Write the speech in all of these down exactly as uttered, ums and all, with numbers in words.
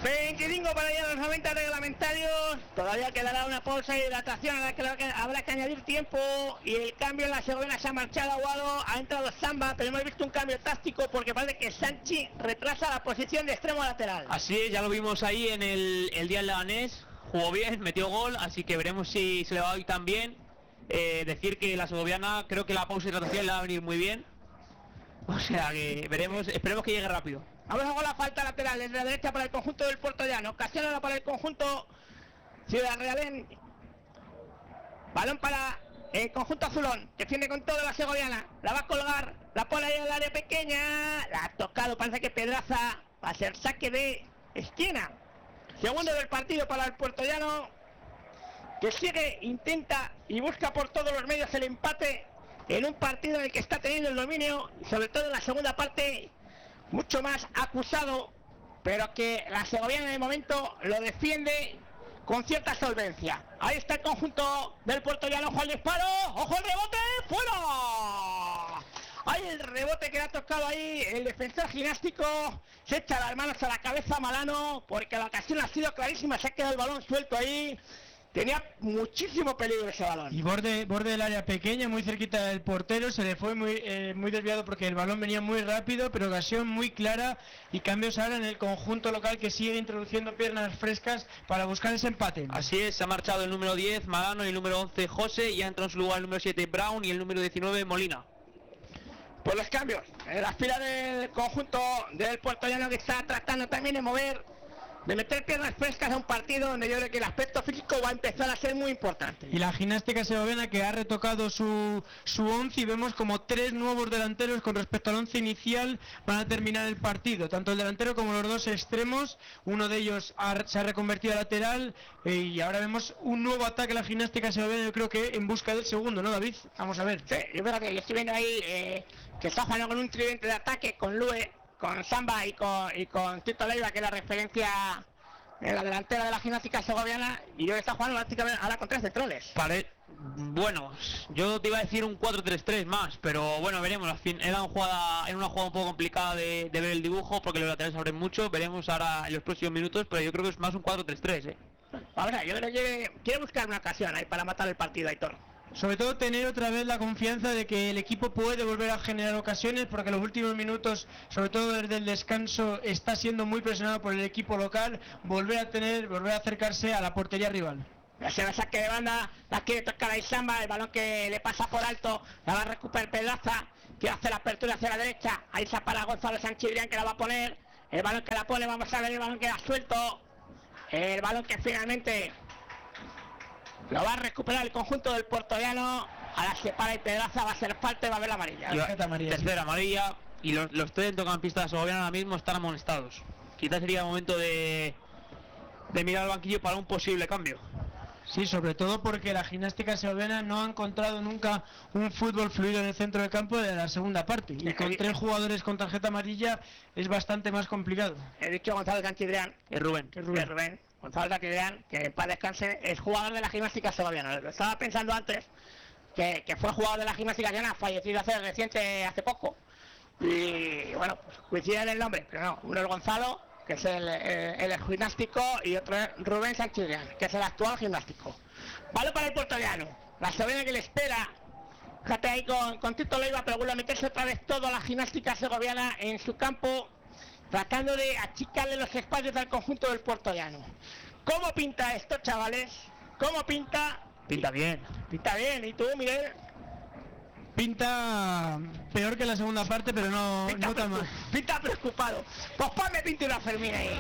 veinticinco para allá los noventa reglamentarios. Todavía quedará una pausa de hidratación a la que habrá que añadir tiempo. Y el cambio en la Segoviana se ha marchado Aguado. Ha entrado Samba, pero hemos visto un cambio táctico porque parece que Sanchi retrasa la posición de extremo lateral. Así es, ya lo vimos ahí en el, el día del Leganés. Jugó bien, metió gol, así que veremos si se le va hoy también. Eh, decir que la Segoviana, creo que la pausa de hidratación le va a venir muy bien. O sea que veremos, esperemos que llegue rápido. Vamos a con la falta lateral desde la derecha para el conjunto del Puerto Llano. Ocasiona para el conjunto Ciudad Real. Balón para el conjunto azulón. Defiende con todo la Segoviana. La va a colgar. La pone ahí en el área pequeña. La ha tocado. Parece que Pedraza va a ser saque de esquina. Segundo del partido para el Puerto Llano, que sigue, intenta y busca por todos los medios el empate en un partido en el que está teniendo el dominio, sobre todo en la segunda parte mucho más acusado, pero que la Segoviana de momento lo defiende con cierta solvencia. Ahí está el conjunto del Puerto Llano. Ojo al disparo, ojo al rebote, fuera. Hay el rebote que le ha tocado ahí el defensor gimnástico. Se echa las manos a la cabeza Malano porque la ocasión ha sido clarísima. Se ha quedado el balón suelto ahí. Tenía muchísimo peligro ese balón. Y borde, borde del área pequeña, muy cerquita del portero. Se le fue muy, eh, muy desviado porque el balón venía muy rápido, pero ocasión muy clara. Y cambios ahora en el conjunto local que sigue introduciendo piernas frescas para buscar ese empate. Así es, se ha marchado el número diez Malano y el número once José. Y ha entrado en su lugar el número siete Brown y el número diecinueve Molina. Pues los cambios en la fila del conjunto del Puerto Llano, que está tratando también de mover, de meter piernas frescas a un partido donde yo creo que el aspecto físico va a empezar a ser muy importante. Y la gimnástica segoviana, que ha retocado su, su once, y vemos como tres nuevos delanteros con respecto al once inicial van a terminar el partido, tanto el delantero como los dos extremos. Uno de ellos ha, se ha reconvertido a lateral, eh, y ahora vemos un nuevo ataque a la gimnástica segoviana, yo creo que en busca del segundo, ¿no, David? Vamos a ver. Sí, yo creo que yo estoy viendo ahí eh, que está jugando con un tridente de ataque, con Lue, con Samba y con, y con Tito Leiva, que es la referencia en la delantera de la gimnástica segoviana, y yo está jugando prácticamente ahora con tres centrales. Vale, bueno, yo te iba a decir un cuatro tres tres más, pero bueno, veremos. Al fin, era una jugada, era una jugada un poco complicada de, de ver el dibujo, porque los laterales abren mucho. Veremos ahora en los próximos minutos, pero yo creo que es más un cuatro tres tres, ¿eh? Ahora, yo creo que quiere buscar una ocasión ahí para matar el partido, Aitor. Sobre todo tener otra vez la confianza de que el equipo puede volver a generar ocasiones, porque los últimos minutos, sobre todo desde el descanso, está siendo muy presionado por el equipo local. Volver a tener, volver a acercarse a la portería rival. Se va a saque de banda, la quiere tocar ahí Samba, el balón que le pasa por alto, la va a recuperar Pedraza, que hace la apertura hacia la derecha. Ahí se para Gonzalo Sanchidrián, que la va a poner, el balón que la pone, vamos a ver el balón que da suelto, el balón que finalmente lo va a recuperar el conjunto del Puerto Llano. A la separa y Pedraza, va a ser falta y va a haber la amarilla. Y, amarilla tercera sí. amarilla, y los, los tres centrocampistas segovianos ahora mismo están amonestados. Quizás sería el momento de, de mirar al banquillo para un posible cambio. Sí, sobre todo porque la gimnástica segoviana no ha encontrado nunca un fútbol fluido en el centro del campo de la segunda parte, y con tres jugadores con tarjeta amarilla es bastante más complicado. He dicho Gonzalo Sanchidrián, es Rubén, es Rubén. Es Rubén. Gonzalo Sanchidrián, que para descanse, es jugador de la gimnástica segoviana. Lo estaba pensando antes, que, que fue jugador de la gimnástica segoviana, fallecido hace reciente, hace poco. Y bueno, pues coincide en el nombre, pero no, uno es Gonzalo, que es el, el, el gimnástico, y otro es Rubén Sanchidrián, que es el actual gimnástico. Vale para el Puerto Llano, la segoviana que le espera. Fíjate ahí con, con Tito Leiva, pero vuelve a meterse otra vez toda la gimnástica segoviana en su campo, tratando de achicarle los espacios al conjunto del Puerto Llano. ¿Cómo pinta esto, chavales? ¿Cómo pinta? Pinta bien. Pinta bien, ¿y tú, Miguel? Pinta peor que la segunda parte, pero no, pinta no tan mal. Pinta preocupado. Pues ponme pintura Fermín ahí.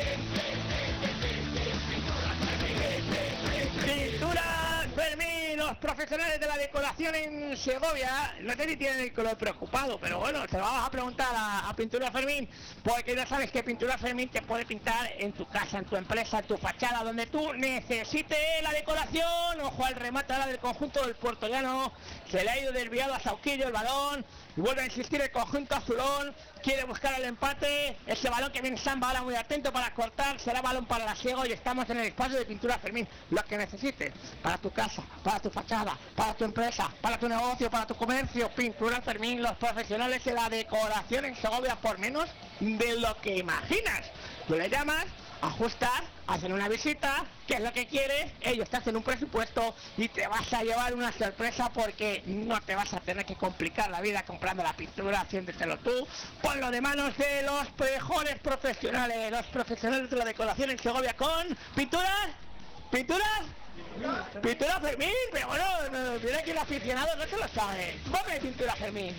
Pintura Fermín, los profesionales de la decoración en Segovia. No sé si tienen el color preocupado, pero bueno, te lo vamos a preguntar a, a Pintura Fermín, porque ya sabes que Pintura Fermín te puede pintar en tu casa, en tu empresa, en tu fachada, donde tú necesites la decoración. Ojo al remate ahora del conjunto del Puerto Llano. Se le ha ido desviado a Sauquillo el balón, y vuelve a insistir el conjunto azulón. Quiere buscar el empate. Ese balón que viene Samba ahora muy atento para cortar. Será balón para la Siego, y estamos en el espacio de Pintura Fermín. Lo que necesites para tu casa, para tu fachada, para tu empresa, para tu negocio, para tu comercio. Pintura Fermín, los profesionales de la decoración en Segovia por menos de lo que imaginas. Tú le llamas ajustas, hacen una visita, qué es lo que quieres, ellos te hacen un presupuesto y te vas a llevar una sorpresa porque no te vas a tener que complicar la vida comprando la pintura, haciéndotelo tú. Ponlo de manos de los mejores profesionales, los profesionales de la decoración en Segovia con pinturas, pinturas, pintura Fermín, pero bueno, no, mira que el aficionado no se lo sabe. Ponme pintura Fermín.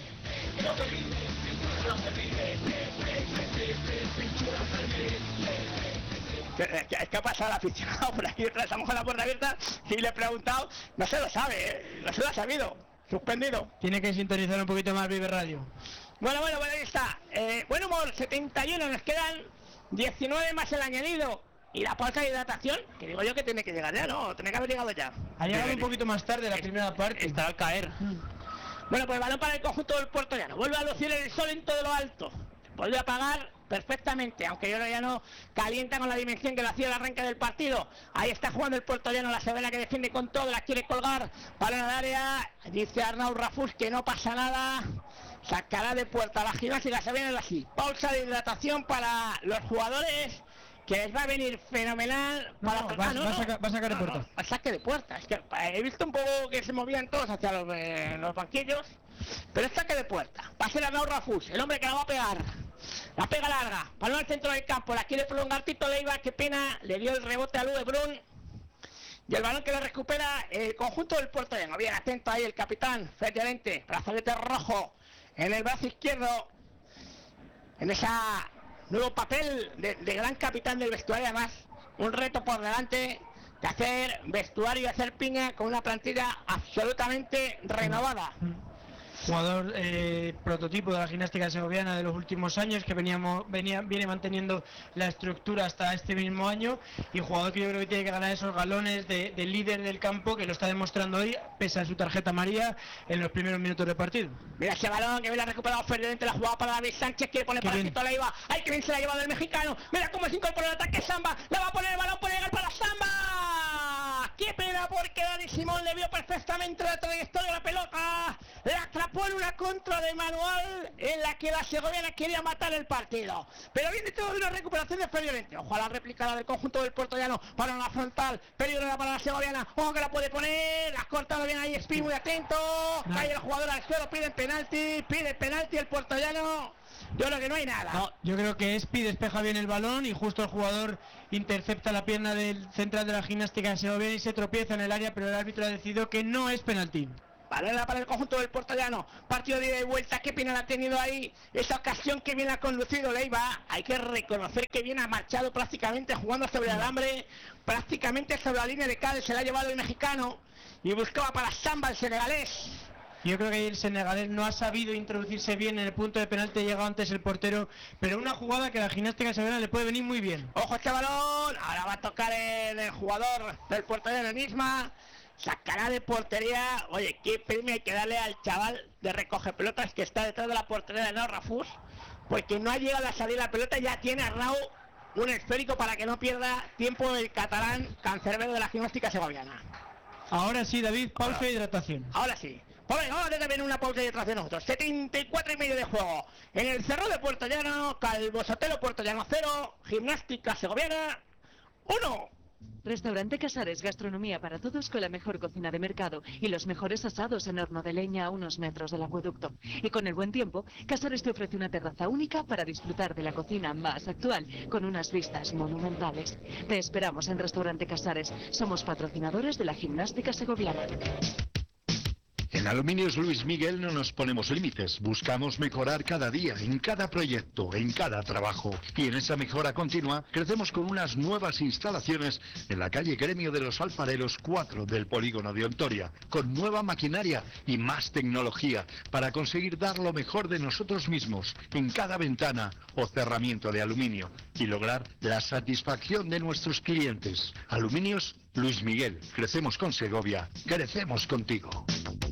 ¿Qué, qué, qué ha pasado al aficionado por aquí detrás? Estamos con la puerta abierta y le he preguntado, no se lo sabe, ¿eh? No se lo ha sabido, suspendido. Tiene que sintonizar un poquito más Vive Radio. Bueno, bueno, bueno, ahí está. Eh, buen humor, setenta y uno, nos quedan diecinueve más el añadido. Y la pausa de hidratación, que digo yo que tiene que llegar ya, ¿no? Tiene que haber llegado ya. Ha llegado un poquito más tarde la primera parte. Está al caer. Bueno, pues el balón para el conjunto del puertollano. Vuelve a lucir el sol en todo lo alto. Vuelve a apagar perfectamente, aunque yo ya no calienta con la dimensión que lo hacía el arranque del partido. Ahí está jugando el puertollano, la Severa que defiende con todo, la quiere colgar, balón al área, dice Arnau Rafús que no pasa nada, sacará de puerta la gimnasia, se viene así. Pausa de hidratación para los jugadores, que les va a venir fenomenal. No, para no, ah, va, no, va, a no. saca, va a sacar de No, puerta. no, a saque de puerta. Es que he visto un poco que se movían todos hacia los, eh, los banquillos, pero es saque de puerta. Va a ser Arnau Rafús, el hombre que la va a pegar. La pega larga, balón al centro del campo, la quiere prolongar Tito Leiva, qué pena, le dio el rebote a Lue Brun. Y el balón que lo recupera el conjunto del puertollano. Bien, atento ahí el capitán, efectivamente, brazalete rojo en el brazo izquierdo, en esa nuevo papel de, de gran capitán del vestuario. Además, un reto por delante de hacer vestuario y hacer piña con una plantilla absolutamente renovada. Jugador eh, prototipo de la gimnástica segoviana de los últimos años, que veníamos, venía, viene manteniendo la estructura hasta este mismo año, y jugador que yo creo que tiene que ganar esos galones de, de líder del campo, que lo está demostrando hoy, pese a su tarjeta amarilla en los primeros minutos de partido. Mira ese balón que viene recuperado Fernández, la jugada para David Sánchez, quiere poner Qué para bien. Tito Leiva, ay que bien se la ha llevado el mexicano, mira cómo se incorpora el ataque Samba, le va a poner el balón, puede llegar para Samba, qué pena porque Dani Simón le vio perfectamente la trayectoria de la pelota, la atrapó en una contra de manual en la que la segoviana quería matar el partido, pero viene todo de una recuperación de Fernández. Ojo a la réplica del conjunto del puertollano, para la frontal, peligrosa para la segoviana, ojo que la puede poner, ha cortado bien ahí Espí, muy atento, cae el jugador al suelo, pide penalti, pide penalti el puertollano. Yo creo que no hay nada. No, yo creo que Espi despeja bien el balón y justo el jugador intercepta la pierna del central de la gimnástica segoviana y se tropieza en el área, pero el árbitro ha decidido que no es penalti. Balón para el conjunto del puertollano, partido de ida y vuelta, qué pena ha tenido ahí, esa ocasión que bien ha conducido Leiva, hay que reconocer que bien ha marchado prácticamente jugando sobre el alambre, prácticamente sobre la línea de cal, se la ha llevado el mexicano y buscaba para Samba el senegalés. Yo creo que el senegalés no ha sabido introducirse bien en el punto de penalti, ha llegado antes el portero, pero una jugada que a la gimnástica segoviana le puede venir muy bien. Ojo este balón, ahora va a tocar el, el jugador del portero de Nisma, sacará de portería. Oye, qué premio hay que darle al chaval de recoge pelotas que está detrás de la portería de Arnau Rafús, porque no ha llegado a salir la pelota, ya tiene Arnau un esférico para que no pierda tiempo el catalán cancerbero de la gimnástica segoviana. Ahora sí, David, pausa Ahora. e hidratación. Ahora sí. Pues venga, vamos a tener una pausa de hidratación nosotros. setenta y cuatro y medio de juego. En el Cerro de Puertollano, Calvo Sotelo Puertollano cero, Gimnástica Segoviana uno. Restaurante Casares, gastronomía para todos con la mejor cocina de mercado y los mejores asados en horno de leña a unos metros del acueducto. Y con el buen tiempo, Casares te ofrece una terraza única para disfrutar de la cocina más actual, con unas vistas monumentales. Te esperamos en Restaurante Casares. Somos patrocinadores de la Gimnástica Segoviana. En Aluminios Luis Miguel no nos ponemos límites, buscamos mejorar cada día, en cada proyecto, en cada trabajo. Y en esa mejora continua, crecemos con unas nuevas instalaciones en la calle Gremio de los Alfareros cuatro del polígono de Ontoria, con nueva maquinaria y más tecnología, para conseguir dar lo mejor de nosotros mismos en cada ventana o cerramiento de aluminio, y lograr la satisfacción de nuestros clientes. Aluminios Luis Miguel, crecemos con Segovia, crecemos contigo.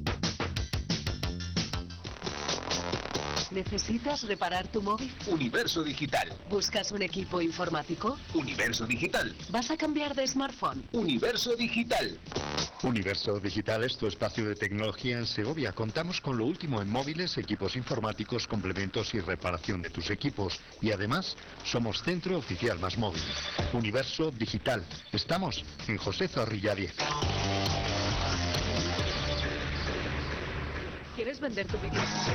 ¿Necesitas reparar tu móvil? Universo Digital. ¿Buscas un equipo informático? Universo Digital. ¿Vas a cambiar de smartphone? Universo Digital. Universo Digital es tu espacio de tecnología en Segovia. Contamos con lo último en móviles, equipos informáticos, complementos y reparación de tus equipos. Y además, somos centro oficial más móvil. Universo Digital. Estamos en José Zorrilla diez. ¿Quieres vender tu vídeo?